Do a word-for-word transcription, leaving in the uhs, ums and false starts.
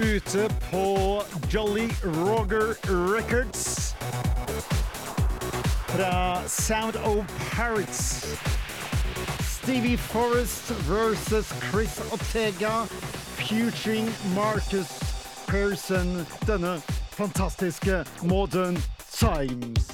ute på Jolly Roger Records fra Sound of Parrots. Stevie Forrest versus Chris Ortega featuring Marcus Persson, denne fantastiske Modern Times.